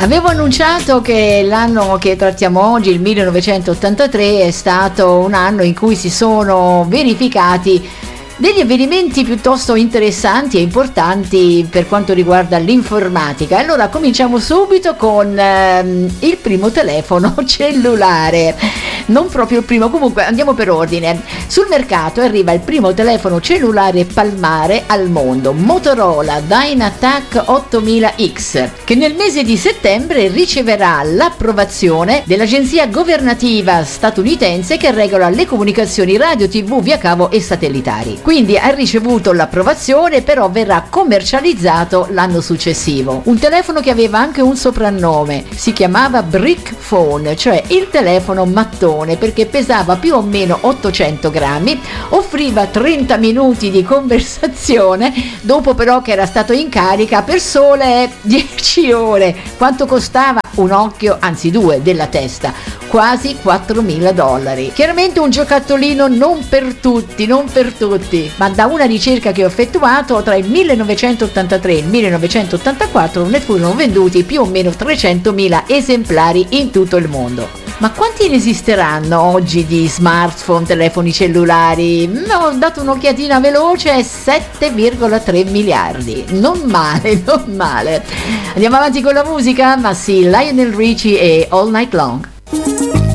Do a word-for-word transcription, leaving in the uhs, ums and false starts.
Avevo annunciato che l'anno che trattiamo oggi, il millenovecentottantatré, è stato un anno in cui si sono verificati degli avvenimenti piuttosto interessanti e importanti per quanto riguarda l'informatica. Allora cominciamo subito con ehm, il primo telefono cellulare, non proprio il primo, comunque andiamo per ordine. Sul mercato arriva il primo telefono cellulare palmare al mondo, Motorola Dynatac ottomila X, che nel mese di settembre riceverà l'approvazione dell'agenzia governativa statunitense che regola le comunicazioni radio, tv via cavo e satellitari. Quindi ha ricevuto l'approvazione, però verrà commercializzato l'anno successivo. Un telefono che aveva anche un soprannome, si chiamava Brick Phone, cioè il telefono mattone, perché pesava più o meno ottocento grammi, offriva trenta minuti di conversazione, dopo però che era stato in carica per sole dieci ore. Quanto costava? Un occhio, anzi due, della testa, quasi quattromila dollari. Chiaramente un giocattolino non per tutti, non per tutti, ma da una ricerca che ho effettuato, tra il millenovecentottantatré e il millenovecentottantaquattro ne furono venduti più o meno trecentomila esemplari in tutto il mondo. Ma quanti ne esisteranno oggi di smartphone, telefoni cellulari? Ho dato un'occhiatina veloce, sette virgola tre miliardi. Non male, non male. Andiamo avanti con la musica? Ma sì, Lionel Richie e All Night Long.